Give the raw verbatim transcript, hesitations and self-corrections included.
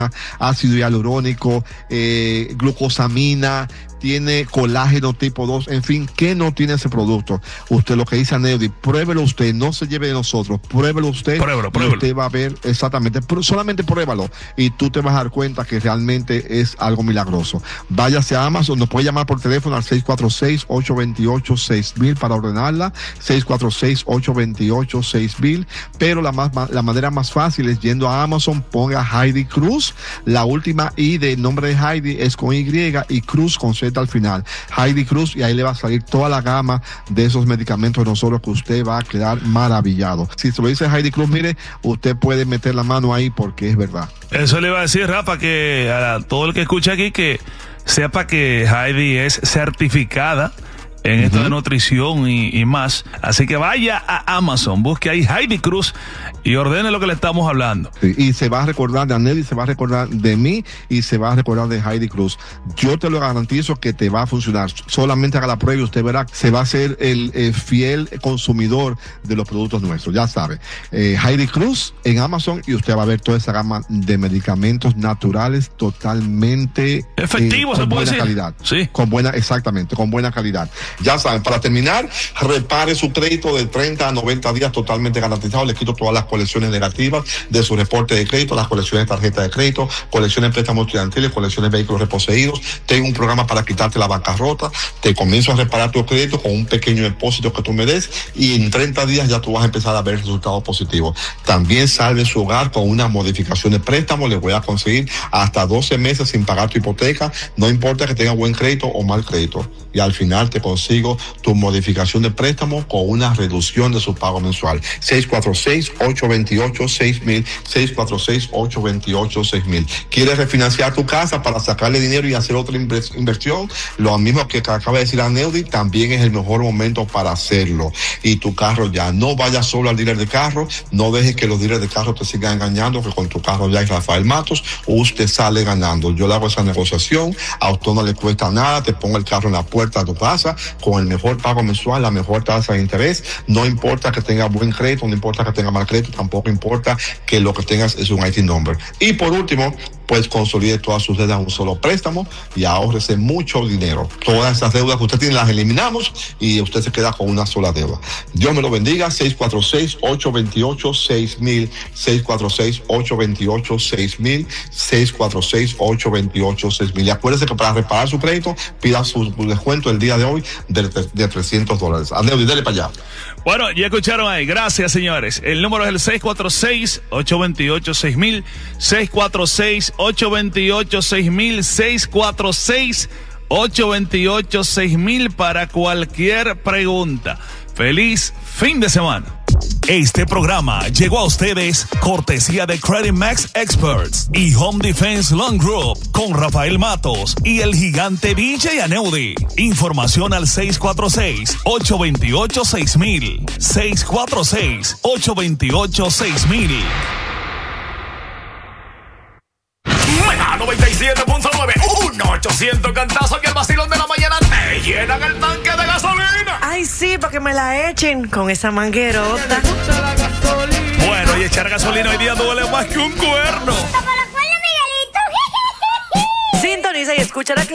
ácido hialurónico, eh, glucosamina, tiene colágeno tipo dos, en fin, ¿qué no tiene ese producto? Usted lo que dice a Neody, pruébelo usted, no se lleve de nosotros, pruébelo usted, pruébelo, pruébelo. Y usted va a ver exactamente, solamente pruébalo y tú te vas a dar cuenta que realmente es algo milagroso. Váyase a Amazon, nos puede llamar por teléfono al seis cuatro seis, ocho dos ocho, seis mil para ordenarla, seis cuatro seis, ocho dos ocho, seis mil, pero la, más, la manera más fácil es yendo a Amazon, ponga Heidi Cruz, la última I del nombre de Heidi es con Y y Cruz con Z al final, Heidi Cruz, y ahí le va a salir toda la gama de esos medicamentos de nosotros que usted va a quedar maravillado. Si se lo dice Heidi Cruz, mire, usted puede meter la mano ahí porque es verdad. Eso le iba a decir, Rafa, que a todo el que escucha aquí que sepa que Heidi es certificada en uh-huh. esto de nutrición y, y más. Así que vaya a Amazon, busque ahí Heidi Cruz y ordene lo que le estamos hablando. Sí, y se va a recordar de Anel y se va a recordar de mí y se va a recordar de Heidi Cruz. Yo te lo garantizo que te va a funcionar. Solamente haga la prueba y usted verá, se va a ser el eh, fiel consumidor de los productos nuestros. Ya sabe, eh, Heidi Cruz en Amazon y usted va a ver toda esa gama de medicamentos naturales totalmente efectivos, eh, con se puede buena decir. calidad. Sí. Con buena, exactamente, con buena calidad. Ya saben, para terminar, repare su crédito de treinta a noventa días totalmente garantizado. Le quito todas las colecciones negativas de su reporte de crédito, las colecciones de tarjeta de crédito, colecciones de préstamos estudiantiles, colecciones de vehículos reposeídos. Tengo un programa para quitarte la bancarrota. Te comienzo a reparar tu crédito con un pequeño depósito que tú me des y en treinta días ya tú vas a empezar a ver resultados positivos. También salve su hogar con una modificación de préstamo. Le voy a conseguir hasta doce meses sin pagar tu hipoteca. No importa que tenga buen crédito o mal crédito. Y al final te consigo tu modificación de préstamo con una reducción de su pago mensual. seis cuatro seis, ocho dos ocho, seis mil, seis cuatro seis, ocho dos ocho, seis mil. ¿Quieres refinanciar tu casa para sacarle dinero y hacer otra inversión? Lo mismo que acaba de decir Aneudi, también es el mejor momento para hacerlo. Y tu carro ya, no vayas solo al dealer de carro, no dejes que los dealers de carro te sigan engañando, que con tu carro ya es Rafael Matos, usted sale ganando. Yo le hago esa negociación, a usted no le cuesta nada, te pongo el carro en la puerta de tu casa, con el mejor pago mensual, la mejor tasa de interés, no importa que tenga buen crédito, no importa que tenga mal crédito, tampoco importa que lo que tengas es un I T number. Y por último, pues consolide todas sus deudas en un solo préstamo y ahórrese mucho dinero. Todas esas deudas que usted tiene las eliminamos y usted se queda con una sola deuda. Dios me lo bendiga. Seis cuatro seis, ocho dos ocho, seis mil, seis cuatro seis, ocho dos ocho, seis mil, seis cuatro seis, ocho dos ocho, seis mil. Y acuérdese que para reparar su crédito, pida su descuento el día de hoy de, de trescientos dólares. Adeu, dale para allá. Bueno, ya escucharon ahí. Gracias, señores. El número es el seis cuatro seis, ocho dos ocho, seis mil, seis cuatro seis, ocho dos ocho, seis mil, seis cuatro seis, ocho dos ocho, seis mil para cualquier pregunta. Feliz fin de semana. Este programa llegó a ustedes cortesía de Credit Max Experts y Home Defense Loan Group con Rafael Matos y el gigante D J Aneudi. Información al seis cuatro seis, ocho dos ocho, seis mil, seis cuatro seis, ocho dos ocho, seis mil. Mega noventa y siete punto nueve, uno ochocientos cantazos que el vacilón de la mañana te llenan el tanque de gasolina. Ay, sí, para que me la echen con esa manguerota. Bueno, y echar gasolina hoy día duele más que un cuerno. Sintoniza y escucha la